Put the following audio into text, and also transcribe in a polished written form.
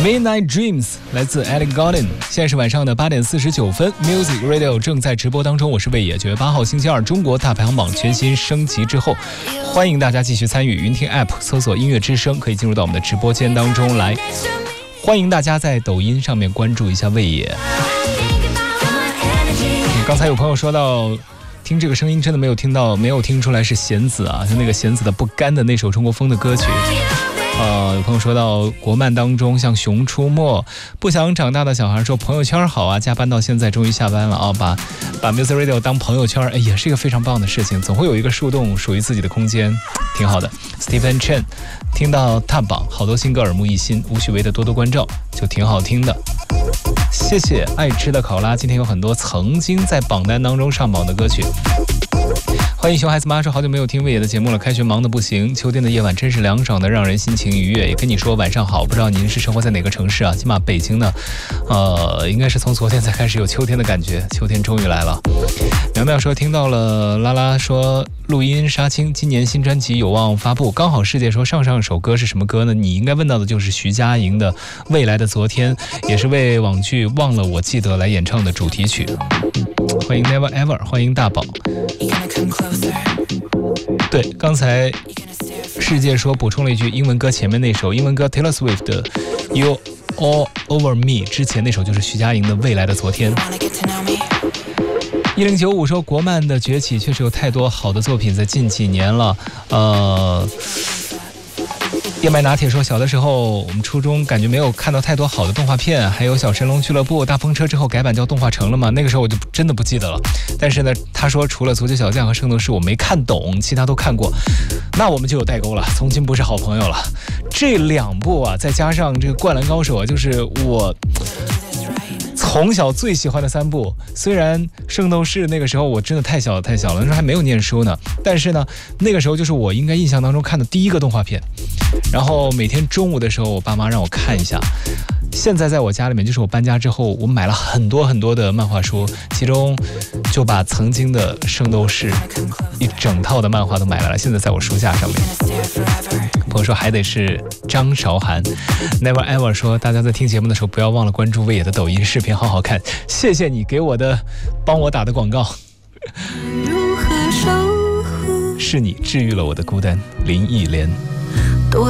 Midnight Dreams 来自 Ellie Goulding。现在是晚上的8点49分 ，Music Radio 正在直播当中。我是魏野，9月8号星期二，中国大排行榜全新升级之后，欢迎大家继续参与。云听 App 搜索音乐之声，可以进入到我们的直播间当中来。欢迎大家在抖音上面关注一下魏野。刚才有朋友说到，听这个声音真的没有听出来是弦子啊，就那个弦子的不甘的那首中国风的歌曲。有朋友说到国漫当中像《熊出没》，不想长大的小孩说朋友圈好啊，加班到现在终于下班了啊，把 Music Radio 当朋友圈，也是一个非常棒的事情，总会有一个树洞属于自己的空间，挺好的。Stephen Chen 听到踏榜，好多新歌耳目一新，吴许巍的多多关照就挺好听的。谢谢爱吃的考拉，今天有很多曾经在榜单当中上榜的歌曲。欢迎熊孩子妈说好久没有听魏野的节目了，开学忙得不行，秋天的夜晚真是凉爽的让人心情愉悦。也跟你说晚上好，不知道您是生活在哪个城市啊？起码北京呢，应该是从昨天才开始有秋天的感觉，秋天终于来了。苗苗说听到了，拉拉说录音杀青，今年新专辑有望发布。刚好世界说上首歌是什么歌呢？你应该问到的就是徐佳莹的《未来的昨天》，也是为网剧《忘了我记得》来演唱的主题曲。欢迎 Never Ever， 欢迎大宝。对，刚才世界说补充了一句英文歌，前面那首英文歌 Taylor Swift 的 You All Over Me， 之前那首就是徐佳莹的《未来的昨天》。1095说国漫的崛起确实有太多好的作品在近几年了。燕麦拿铁说小的时候我们初中感觉没有看到太多好的动画片，还有小神龙俱乐部、大风车之后改版叫动画城了吗？那个时候我就真的不记得了。但是呢，他说除了足球小将和圣斗士我没看懂，其他都看过，那我们就有代沟了，从今不是好朋友了。这2部啊，再加上这个灌篮高手啊，就是我从小最喜欢的3部。虽然圣斗士那个时候我真的太小了，那时候还没有念书呢，但是呢那个时候就是我应该印象当中看的第一个动画片，然后每天中午的时候我爸妈让我看一下。现在在我家里面，就是我搬家之后我买了很多很多的漫画书，其中就把曾经的圣斗士一整套的漫画都买来了，现在在我书架上面。朋友说还得是张韶涵。 Never Ever 说大家在听节目的时候不要忘了关注魏野的抖音视频，好好看。谢谢你给我的帮我打的广告。是你治愈了我的孤单，林忆莲。